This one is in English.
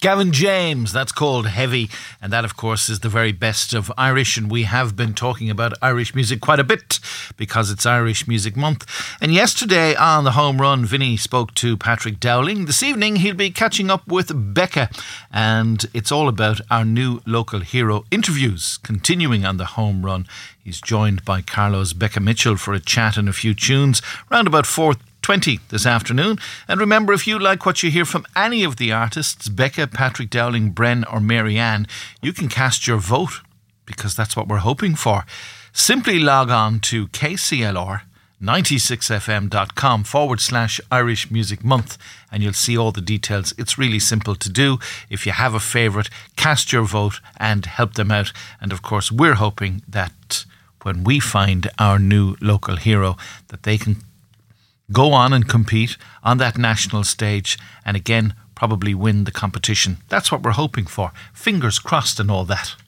Gavin James, that's called Heavy, and that of course is the very best of Irish, and we have been talking about Irish music quite a bit because it's Irish Music Month. And yesterday on the Home Run, Vinny spoke to Patrick Dowling. This evening he'll be catching up with Becca, and it's all about our new local hero interviews. Continuing on the Home Run, he's joined by Carlos Becca Mitchell for a chat and a few tunes round about 4:20 this afternoon. And remember, if you like what you hear from any of the artists, Becca, Patrick Dowling, Bren or Marianne, you can cast your vote, because that's what we're hoping for. Simply log on to kclr96fm.com/Irish Music Month and you'll see all the details. It's really simple to do. If you have a favourite, cast your vote and help them out. And of course, we're hoping that when we find our new local hero, that they can go on and compete on that national stage and again probably win the competition. That's what we're hoping for. Fingers crossed and all that.